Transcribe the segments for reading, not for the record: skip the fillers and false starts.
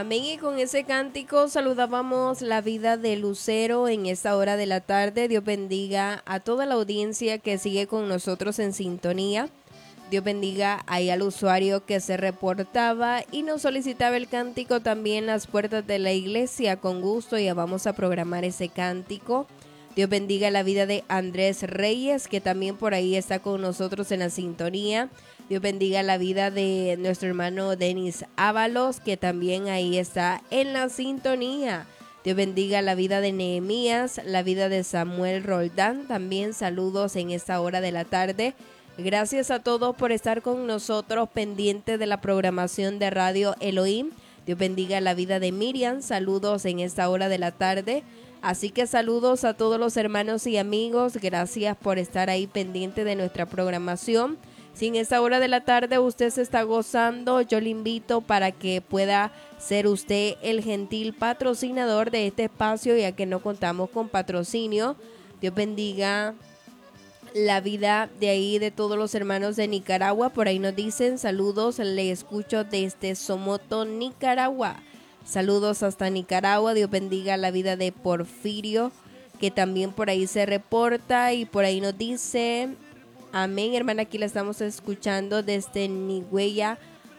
Amén. Y con ese cántico saludábamos la vida de Lucero en esta hora de la tarde. Dios bendiga a toda la audiencia que sigue con nosotros en sintonía. Dios bendiga ahí al usuario que se reportaba y nos solicitaba el cántico también las puertas de la iglesia. Con gusto ya vamos a programar ese cántico. Dios bendiga la vida de Andrés Reyes, que también por ahí está con nosotros en la sintonía. Dios bendiga la vida de nuestro hermano Denis Ábalos, que también ahí está en la sintonía. Dios bendiga la vida de Nehemías, la vida de Samuel Roldán. También saludos en esta hora de la tarde. Gracias a todos por estar con nosotros pendientes de la programación de Radio Elohim. Dios bendiga la vida de Miriam. Saludos en esta hora de la tarde. Así que saludos a todos los hermanos y amigos. Gracias por estar ahí pendiente de nuestra programación. Si en esta hora de la tarde usted se está gozando, yo le invito para que pueda ser usted el gentil patrocinador de este espacio, ya que no contamos con patrocinio. Dios bendiga la vida de ahí de todos los hermanos de Nicaragua. Por ahí nos dicen saludos, le escucho desde Somoto, Nicaragua. Saludos hasta Nicaragua. Dios bendiga la vida de Porfirio, que también por ahí se reporta y por ahí nos dice... Amén, hermana, aquí la estamos escuchando desde Nigüera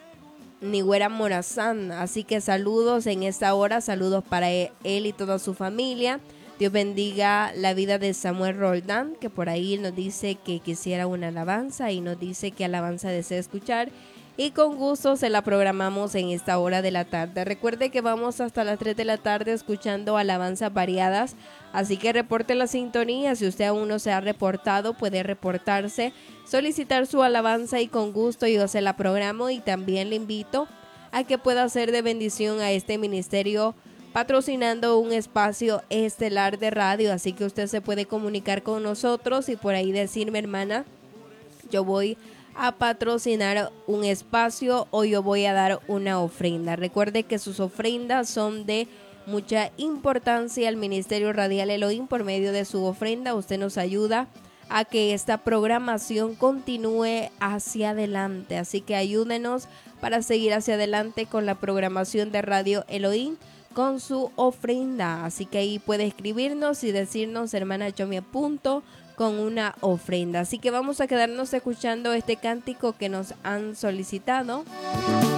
Morazán. Así que saludos en esta hora, saludos para él y toda su familia. Dios bendiga la vida de Samuel Roldán, que por ahí nos dice que quisiera una alabanza y nos dice que alabanza desea escuchar. Y con gusto se la programamos en esta hora de la tarde. Recuerde que vamos hasta las 3 de la tarde escuchando alabanzas variadas. Así que reporte la sintonía. Si usted aún no se ha reportado, puede reportarse, solicitar su alabanza y con gusto yo se la programo. Y también le invito a que pueda ser de bendición a este ministerio patrocinando un espacio estelar de radio. Así que usted se puede comunicar con nosotros y por ahí decirme, hermana, yo voy a patrocinar un espacio o yo voy a dar una ofrenda. Recuerde que sus ofrendas son de mucha importancia al Ministerio Radial Elohim. Por medio de su ofrenda usted nos ayuda a que esta programación continúe hacia adelante. Así que ayúdenos para seguir hacia adelante con la programación de Radio Elohim con su ofrenda. Así que ahí puede escribirnos y decirnos, hermana, yo me apunto con una ofrenda. Así que vamos a quedarnos escuchando este cántico que nos han solicitado.